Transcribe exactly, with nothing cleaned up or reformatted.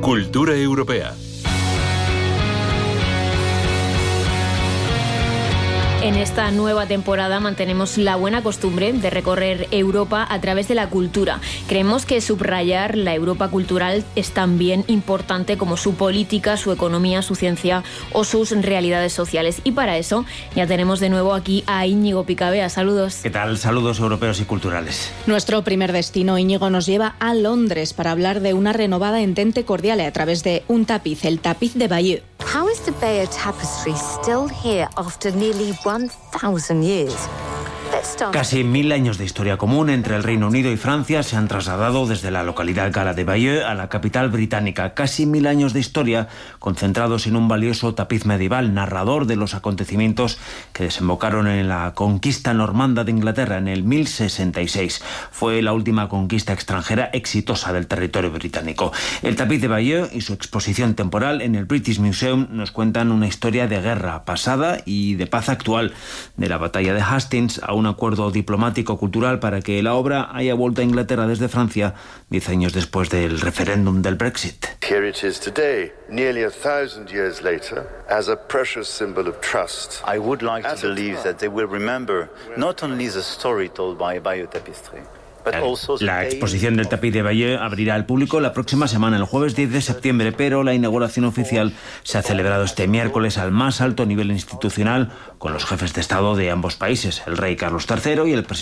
Cultura europea. En esta nueva temporada mantenemos la buena costumbre de recorrer Europa a través de la cultura. Creemos que subrayar la Europa cultural es tan bien importante como su política, su economía, su ciencia o sus realidades sociales. Y para eso ya tenemos de nuevo aquí a Íñigo Picabea. Saludos. ¿Qué tal? Saludos europeos y culturales. Nuestro primer destino, Íñigo, nos lleva a Londres para hablar de una renovada entente cordial a través de un tapiz, el tapiz de Bayeux. How is the Bayeux tapestry still here after nearly one thousand years? Casi mil años de historia común entre el Reino Unido y Francia se han trasladado desde la localidad gala de Bayeux a la capital británica. Casi mil años de historia concentrados en un valioso tapiz medieval, narrador de los acontecimientos que desembocaron en la conquista normanda de Inglaterra en el mil sesenta y seis. Fue la última conquista extranjera exitosa del territorio británico. El tapiz de Bayeux y su exposición temporal en el British Museum nos cuentan una historia de guerra pasada y de paz actual, de la batalla de Hastings a un acuerdo diplomático-cultural para que la obra haya vuelto a Inglaterra desde Francia diez años después del referéndum del Brexit. Here it is today, nearly a thousand years later, as a precious symbol of trust. I would like to believe that they will remember not only the story told by Bayeux Tapestry. La exposición del tapiz de Bayeux abrirá al público la próxima semana, el jueves diez de septiembre, pero la inauguración oficial se ha celebrado este miércoles al más alto nivel institucional con los jefes de Estado de ambos países, el rey Carlos tercero y el presidente